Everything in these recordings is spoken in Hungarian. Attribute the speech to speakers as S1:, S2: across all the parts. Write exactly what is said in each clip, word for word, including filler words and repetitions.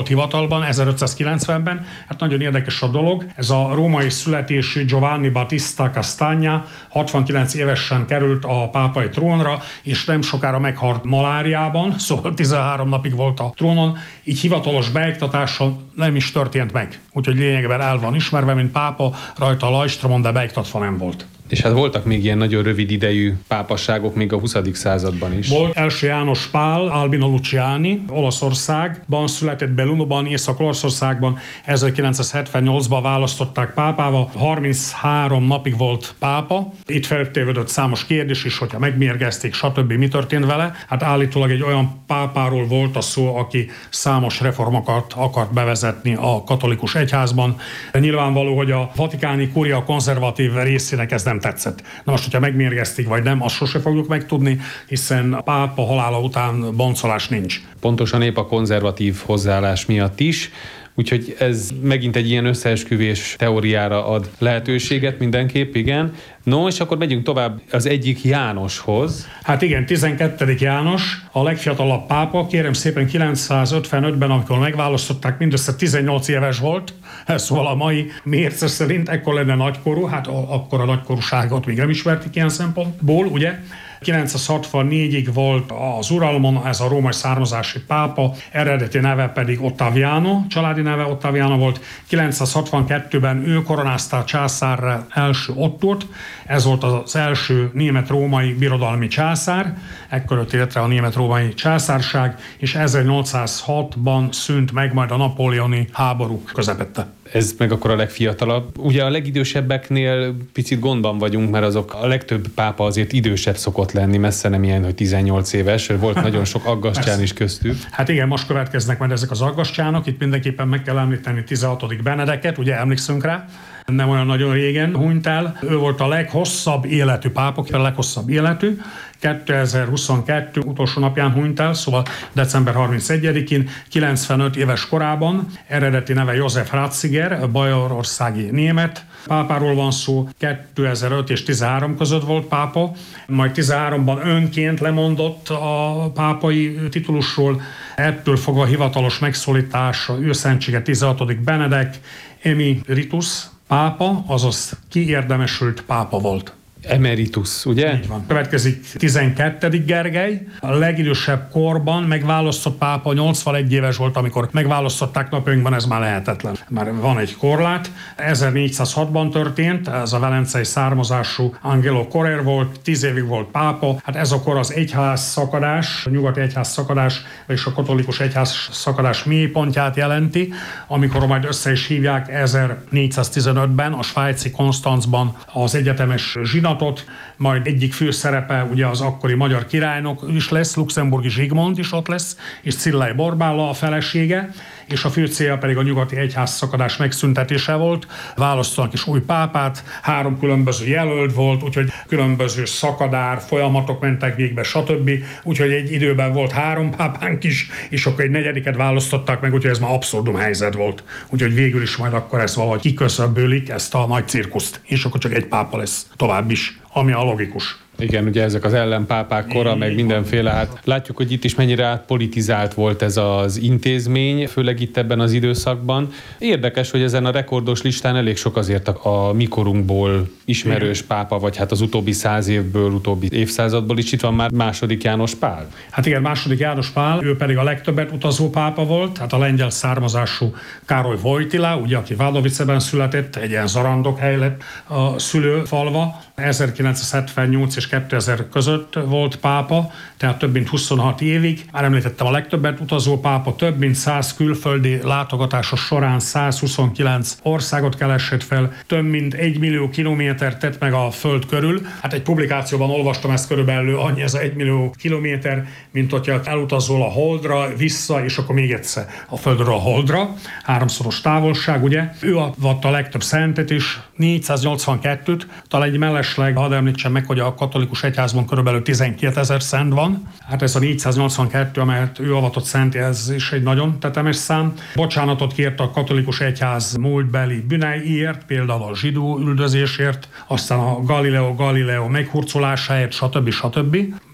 S1: hivatalban ezerötszázkilencvenben. Hát nagyon érdekes a dolog. Ez a római születésű Giovanni Battista Castagna hatvankilenc évesen került a pápai trónra, és nem sokára meghalt maláriában, szóval tizenhárom napig volt a trónon, így hivatalos beiktatása nem is történt meg. Úgyhogy lényegében el van ismerve, mint pápa, rajta a lajstromon, de beiktatva nem volt.
S2: És hát voltak még ilyen nagyon rövid idejű pápasságok még a huszadik században is.
S1: Volt első János Pál, Albino Luciani, Olaszországban született, Bellunoban, Észak-Olaszországban, ezerkilencszázhetvennyolcban választották pápával, harminchárom napig volt pápa. Itt feltévedett számos kérdés is, hogyha megmérgezték, stb. Mi történt vele. Hát állítólag egy olyan pápáról volt a szó, aki számos reformokat akart bevezetni a katolikus egyházban. Nyilvánvaló, hogy a vatikáni kuria konzervatív részének ez nem tetszett. Na most, hogyha megmérgezték vagy nem, azt sose fogjuk megtudni, hiszen a pápa halála után boncolás nincs.
S2: Pontosan épp a konzervatív hozzáállás miatt is, úgyhogy ez megint egy ilyen összeesküvés teóriára ad lehetőséget mindenképp, igen. No, és akkor megyünk tovább az egyik Jánoshoz.
S1: Hát igen, tizenkettedik János, a legfiatalabb pápa, kérem szépen kilencszázötvenötben, amikor megválasztották, mindössze tizennyolc éves volt, szóval a mai mérce szerint ekkor lenne nagykorú, hát akkor a nagykorúságot még nem ismerték ilyen szempontból, ugye? kilencszázhatvannégyig volt az uralmon, ez a római származási pápa, eredeti neve pedig Ottaviano, családi neve Ottaviano volt. kilencszázhatvankettőben ő koronázta császárra első Ottót, ez volt az első német-római birodalmi császár, ekkor jött létre a német-római császárság, és ezernyolcszázhatban szűnt meg majd a napóleoni háborúk közepette.
S2: Ez meg akkor a legfiatalabb. Ugye a legidősebbeknél picit gondban vagyunk, mert azok a legtöbb pápa azért idősebb szokott lenni, messze nem ilyen, hogy tizennyolc éves, volt nagyon sok aggastyán is köztük.
S1: Hát igen, most következnek majd ezek az aggastyánok, itt mindenképpen meg kell említeni tizenhatodik Benedeket, ugye emlékszünk rá, nem olyan nagyon régen hunyt el. Ő volt a leghosszabb életű pápa, a leghosszabb életű, kétezer-huszonkettő utolsó napján hunyt el, szóval december harmincegyedikén, kilencvenöt éves korában, eredeti neve József Ratzinger, bajorországi német pápáról van szó, kétezer-öt és tizenhárom között volt pápa, majd tizenháromban önként lemondott a pápai titulusról, ettől fogva hivatalos megszólítása őszentsége tizenhatodik Benedek, emeritus pápa, azaz kiérdemesült pápa volt.
S2: Emeritus, ugye?
S1: Így van. Következik tizenkettedik Gergely. A legidősebb korban megválasztott pápa, nyolcvanegy éves volt, amikor megválasztották, napjainkban ez már lehetetlen. Már van egy korlát. ezernégyszázhatban történt, ez a velencei származású Angelo Correr volt, tíz évig volt pápa. Hát ez a kor az egyház szakadás, a nyugati egyház szakadás, és a katolikus egyház szakadás mélypontját jelenti, amikor majd össze is hívják ezernégyszáztizenötben a svájci Konstanzban az egyetemes zsinat, majd egyik fő szerepe ugye az akkori magyar királynak is lesz, Luxemburgi Zsigmond is ott lesz, és Cillei Borbála a felesége, és a fő célja pedig a nyugati egyház szakadás megszüntetése volt. Választanak is új pápát, három különböző jelölt volt, úgyhogy különböző szakadár, folyamatok mentek végbe, stb. Úgyhogy egy időben volt három pápánk is, és akkor egy negyediket választották meg, úgyhogy ez már abszurdum helyzet volt. Úgyhogy végül is majd akkor ez valahogy kiköszöbölik ezt a nagy cirkuszt, és akkor csak egy pápa lesz tovább is, ami a logikus.
S2: Igen, ugye ezek az ellenpápák kora, meg mindenféle, hát látjuk, hogy itt is mennyire átpolitizált volt ez az intézmény, főleg itt ebben az időszakban. Érdekes, hogy ezen a rekordos listán elég sok azért a, a mikorunkból ismerős pápa, vagy hát az utóbbi száz évből, utóbbi évszázadból is. Itt van már második János Pál.
S1: Hát igen, második János Pál, ő pedig a legtöbbet utazó pápa volt, hát a lengyel származású Károly Wojtyla, ugye, aki Vádoviceben született, egy ilyen zarándokhely lett a szülőfalva, ezerkilencszázhetvennyolc és kétezer között volt pápa, tehát több mint huszonhat évig. Már említettem, a legtöbbet utazó pápa, több mint száz külföldi látogatása során százhuszonkilenc országot keresett fel, több mint egy millió kilométert tett meg a föld körül. Hát egy publikációban olvastam ezt körülbelül, annyi ez a egy millió kilométer, mint hogyha elutazol a Holdra, vissza, és akkor még egyszer a földről a Holdra. Háromszoros távolság, ugye? Ő avatta a legtöbb szentet is, négyszáznyolcvankettőt, talán egy mellesleg, hadd említsem meg, hogy a katolikus egyházban körülbelül tizenkétezer szent van. Hát ez a négyszáznyolcvankettő, amelyet ő avatott szent, ez is egy nagyon tetemes szám. Bocsánatot kért a katolikus egyház múltbeli bűneiért, például a zsidó üldözésért, aztán a Galileo Galileo meghurcolásáért, stb. stb.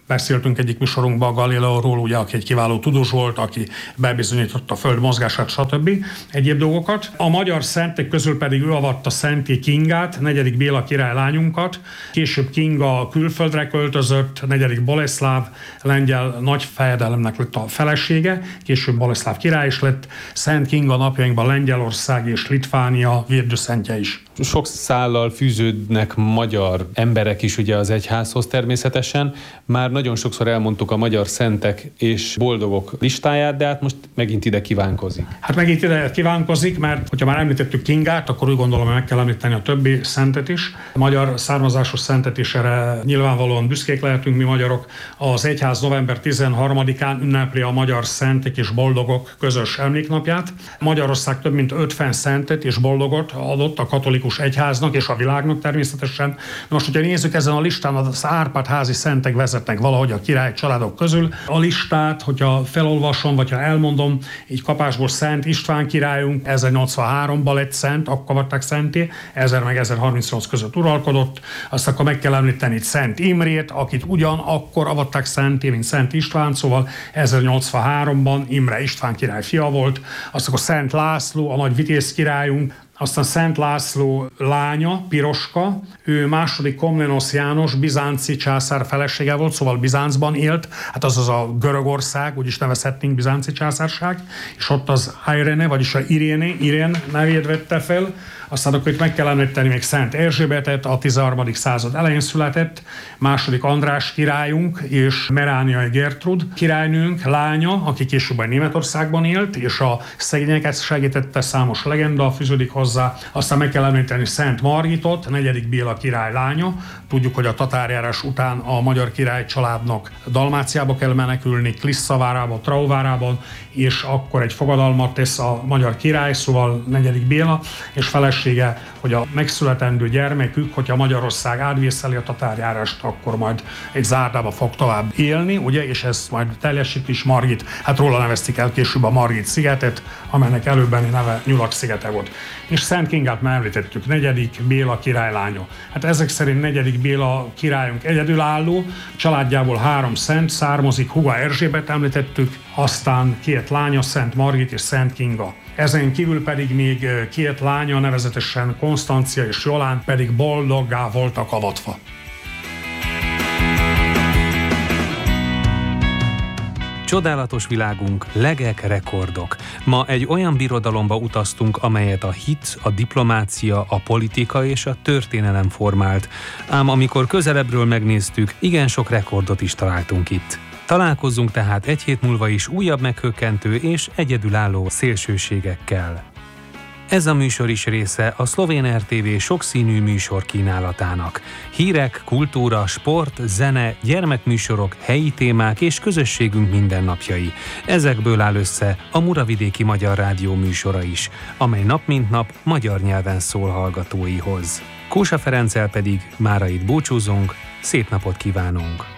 S1: Beszéltünk egyik műsorunkban Galileóról, ugye, aki egy kiváló tudós volt, aki bebizonyította a Föld mozgását, stb. Egyéb dolgokat. A magyar szentek közül pedig ő avatta Szentté Kingát, negyedik Béla király lányunkat. Később Kinga külföldre költözött, negyedik Boleslav, lengyel nagyfejedelemnek lett a felesége, később Boleslav király is lett. Szent Kinga napjainkban Lengyelország és Litvánia védőszentje is.
S2: Sok szállal fűződnek magyar emberek is ugye az egyházhoz természetesen. Már nagyon sokszor elmondtuk a magyar szentek és boldogok listáját, de hát most megint ide kívánkozik.
S1: Hát megint ide kívánkozik, mert hogyha már említettük Kingát, akkor úgy gondolom, hogy meg kell említeni a többi szentet is. A magyar származású szentet is erre nyilvánvalóan büszkék lehetünk mi magyarok. Az egyház november tizenharmadikán ünnepli a magyar szentek és boldogok közös emléknapját. Magyarország több mint ötven szentet és boldogot adott a katolikus egyháznak és a világnak természetesen. De most, hogyha nézzük ezen a listán, az Árpád-házi szentek vezetnek valahogy a király családok közül. A listát, hogyha felolvasom, vagy ha elmondom, így kapásból Szent István királyunk ezernyolcvanháromban lett szent, akkor avatták szenté, ezer meg ezerharmincnyolc között uralkodott. Azt akkor meg kell említeni itt Szent Imrét, akit ugyanakkor avatták szenté, mint Szent István, szóval ezernyolcvanháromban Imre István király fia volt. Azt akkor Szent László, a nagy vitéz királyunk, aztán Szent László lánya, Piroska, ő második Komnenos János bizánci császár felesége volt, szóval Bizáncban élt, hát az az a Görögország, úgyis nevezhetnénk bizánci császárság, és ott az Irene, vagyis a Iréne, Irén nevét vette fel. Aztán akkor itt meg kell említeni még Szent Erzsébetet, a tizenharmadik század elején született, második András királyunk és Merániai Gertrud királynőnk lánya, aki később Németországban élt, és a szegényeket segítette, számos legenda fűződik hozzá. Aztán meg kell említeni Szent Margitot, negyedik Béla király lánya. Tudjuk, hogy a tatárjárás után a magyar király családnak Dalmáciába kell menekülni, Klisszavárában, Trauvárában, és akkor egy fogadalmat tesz a magyar király, szóval negyedik Béla, és felesége, hogy a megszületendő gyermekük, hogyha Magyarország átvészeli a tatárjárást, akkor majd egy zárdába fog tovább élni, ugye, és ez majd teljesít is Margit. Hát róla nevezték el később a Margit szigetet, amelynek előbbeni neve Nyulak szigete volt. És Szent Kingát már említettük, negyedik Béla király lánya. Hát ezek szerint negyedik Béla királyunk egyedülálló, családjából három szent származik, húga Erzsébet említettük, aztán két lánya, Szent Margit és Szent Kinga. Ezen kívül pedig még két lánya, nevezetesen Konstancia és Jolán pedig boldoggá voltak avatva.
S3: Csodálatos világunk, legek, rekordok. Ma egy olyan birodalomba utaztunk, amelyet a hit, a diplomácia, a politika és a történelem formált. Ám amikor közelebbről megnéztük, igen sok rekordot is találtunk itt. Találkozzunk tehát egy hét múlva is újabb meghökkentő és egyedülálló szélsőségekkel. Ez a műsor is része a Szlovén er té vé sokszínű műsor kínálatának. Hírek, kultúra, sport, zene, gyermekműsorok, helyi témák és közösségünk mindennapjai. Ezekből áll össze a Muravidéki Magyar Rádió műsora is, amely nap mint nap magyar nyelven szól hallgatóihoz. Kósa Ferenccel pedig mára itt búcsúzunk, szép napot kívánunk!